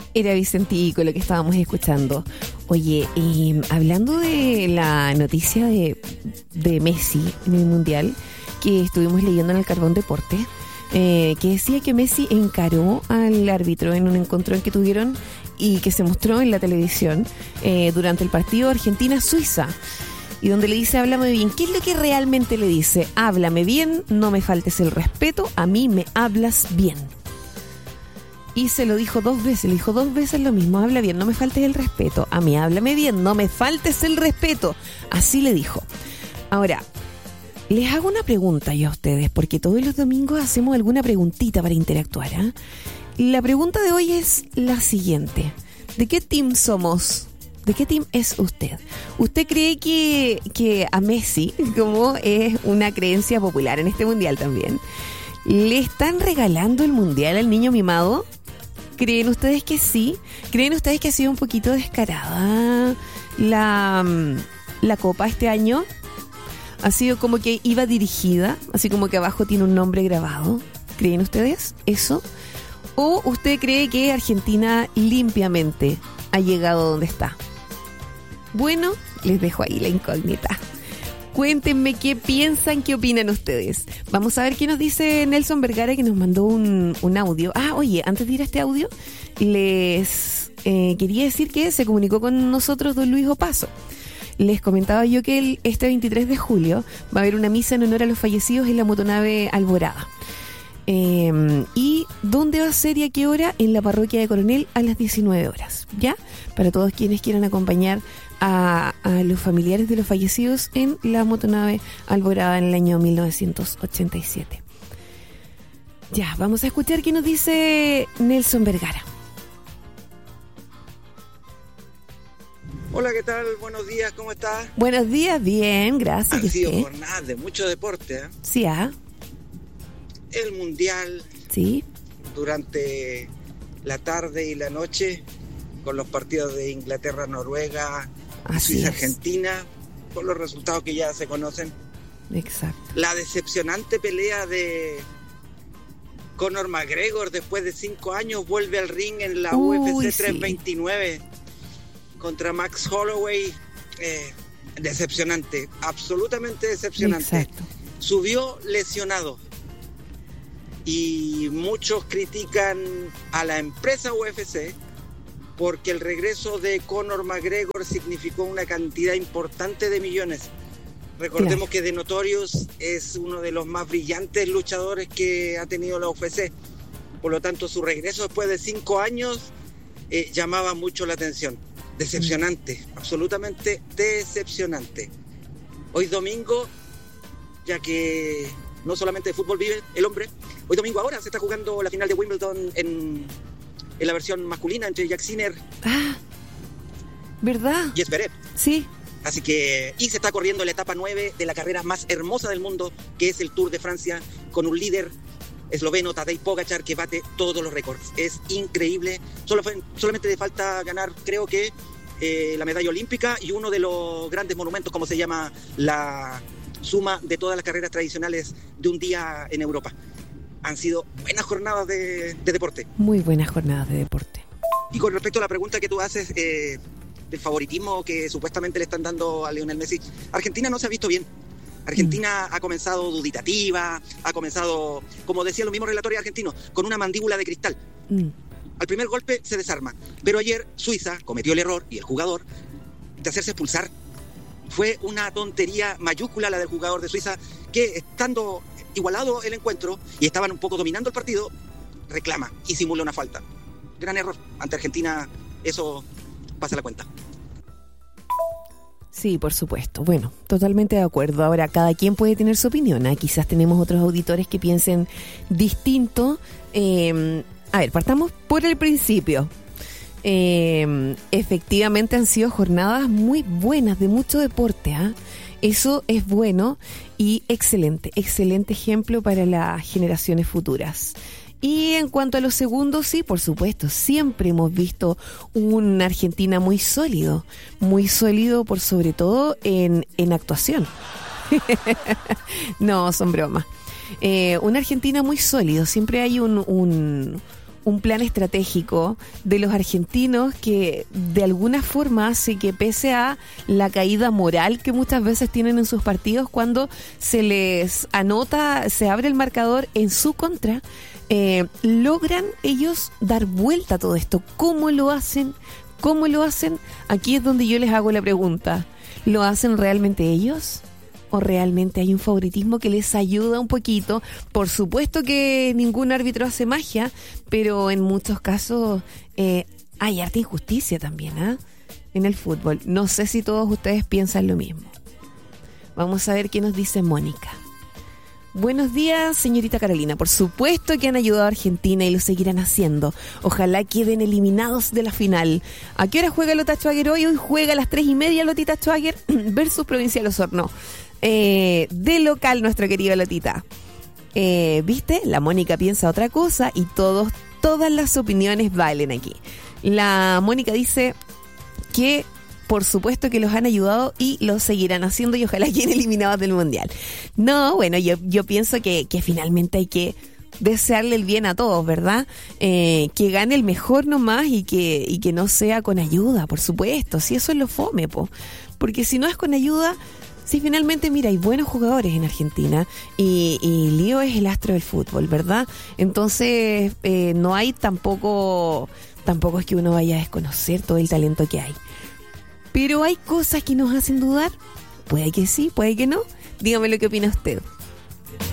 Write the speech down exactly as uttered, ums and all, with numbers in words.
Era Vicentico lo que estábamos escuchando. Oye, eh, hablando de la noticia de, de Messi en el Mundial, que estuvimos leyendo en el Carbón Deporte, eh, que decía que Messi encaró al árbitro en un encontrón que tuvieron y que se mostró en la televisión eh, durante el partido Argentina-Suiza. Y donde le dice, háblame bien. ¿Qué es lo que realmente le dice? Háblame bien, no me faltes el respeto, a mí me hablas bien. Y se lo dijo dos veces, le dijo dos veces lo mismo, habla bien, no me faltes el respeto, a mí háblame bien, no me faltes el respeto. Así le dijo. Ahora, les hago una pregunta yo a ustedes, porque todos los domingos hacemos alguna preguntita para interactuar, ¿eh? La pregunta de hoy es la siguiente. ¿De qué team somos? ¿De qué team es usted? ¿Usted cree que, que a Messi, como es una creencia popular en este mundial también, le están regalando el mundial al niño mimado? ¿Creen ustedes que sí? ¿Creen ustedes que ha sido un poquito descarada la, la copa este año? Ha sido como que iba dirigida, así como que abajo tiene un nombre grabado. ¿Creen ustedes eso? ¿O usted cree que Argentina limpiamente ha llegado donde está? Bueno, les dejo ahí la incógnita. Cuéntenme qué piensan, qué opinan ustedes. Vamos a ver qué nos dice Nelson Vergara, que nos mandó un, un audio. Ah, oye, antes de ir a este audio, les eh, quería decir que se comunicó con nosotros don Luis Opaso. Les comentaba yo que el, este veintitrés de julio va a haber una misa en honor a los fallecidos en la motonave Alborada. Eh, ¿Y dónde va a ser y a qué hora? En la parroquia de Coronel a las diecinueve horas, ¿ya? Para todos quienes quieran acompañar a, a los familiares de los fallecidos en la motonave Alborada en el año mil novecientos ochenta y siete. Ya, vamos a escuchar qué nos dice Nelson Vergara. Hola, ¿qué tal? Buenos días, ¿cómo estás? Buenos días, bien, gracias. Han sido jornadas de mucho deporte, ¿eh? Sí, ¿ah? El Mundial. Sí. Durante la tarde y la noche, con los partidos de Inglaterra, Noruega, Suiza, Argentina, con los resultados que ya se conocen. Exacto. La decepcionante pelea de Conor McGregor después de cinco años vuelve al ring en la Uy, U F C trescientos veintinueve sí. contra Max Holloway. Eh, decepcionante, absolutamente decepcionante. Exacto. Subió lesionado. Y muchos critican a la empresa U F C porque el regreso de Conor McGregor significó una cantidad importante de millones. Recordemos claro. que The Notorious es uno de los más brillantes luchadores que ha tenido la U F C. Por lo tanto, su regreso después de cinco años eh, llamaba mucho la atención. Decepcionante, mm. absolutamente decepcionante. Hoy domingo, ya que no solamente de fútbol vive el hombre, hoy domingo ahora se está jugando la final de Wimbledon en, en la versión masculina entre Jack Sinner ah, ¿verdad? y Zverev. Sí. Así que, y se está corriendo la etapa nueve de la carrera más hermosa del mundo, que es el Tour de Francia, con un líder esloveno, Tadej Pogačar, que bate todos los récords. Es increíble. Solo fue, solamente le falta ganar, creo que, eh, la medalla olímpica y uno de los grandes monumentos, como se llama la suma de todas las carreras tradicionales de un día en Europa. Han sido buenas jornadas de, de deporte. Muy buenas jornadas de deporte. Y con respecto a la pregunta que tú haces eh, del favoritismo que supuestamente le están dando a Lionel Messi, Argentina no se ha visto bien. Argentina mm. ha comenzado duditativa, ha comenzado, como decían los mismos relatores argentinos, con una mandíbula de cristal. Mm. Al primer golpe se desarma. Pero ayer Suiza cometió el error, y el jugador, de hacerse expulsar. Fue una tontería mayúscula la del jugador de Suiza, que estando igualado el encuentro y estaban un poco dominando el partido, reclama y simula una falta. Gran error. Ante Argentina eso pasa la cuenta. Sí, por supuesto. Bueno, totalmente de acuerdo. Ahora, cada quien puede tener su opinión, ¿eh? Quizás tenemos otros auditores que piensen distinto. Eh, a ver, partamos por el principio. Eh, efectivamente han sido jornadas muy buenas, de mucho deporte, ¿eh? Eso es bueno y excelente, excelente ejemplo para las generaciones futuras. Y en cuanto a los segundos, sí, por supuesto, siempre hemos visto una Argentina muy sólido, muy sólido por sobre todo en, en actuación. No, son bromas. Eh, una Argentina muy sólido, siempre hay un... un un plan estratégico de los argentinos que de alguna forma hace que, pese a la caída moral que muchas veces tienen en sus partidos, cuando se les anota, se abre el marcador en su contra, eh, logran ellos dar vuelta a todo esto. ¿Cómo lo hacen? ¿Cómo lo hacen? Aquí es donde yo les hago la pregunta. ¿Lo hacen realmente ellos? ¿O realmente hay un favoritismo que les ayuda un poquito? Por supuesto que ningún árbitro hace magia, pero en muchos casos eh, hay harta injusticia también, ¿eh? En el fútbol. No sé si todos ustedes piensan lo mismo. Vamos a ver qué nos dice Mónica. Buenos días, señorita Carolina. Por supuesto que han ayudado a Argentina y lo seguirán haciendo. Ojalá queden eliminados de la final. ¿A qué hora juega Lota Schwager hoy? Hoy juega a las tres y media Lotita Schwager versus Provincial Osorno. Eh, de local, nuestro querido Lotita. Eh, ¿Viste? La Mónica piensa otra cosa y todos, todas las opiniones valen aquí. La Mónica dice que por supuesto que los han ayudado y los seguirán haciendo y ojalá queden eliminados del Mundial. No, bueno, yo, yo pienso que, que finalmente hay que desearle el bien a todos, ¿verdad? Eh, que gane el mejor nomás y que, y que no sea con ayuda, por supuesto. Si eso es lo fome, po. Porque si no es con ayuda, si finalmente, mira, hay buenos jugadores en Argentina y, y Lío es el astro del fútbol, ¿verdad? Entonces, eh, no hay tampoco, tampoco es que uno vaya a desconocer todo el talento que hay. Pero hay cosas que nos hacen dudar. Puede que sí, puede que no. Dígame lo que opina usted.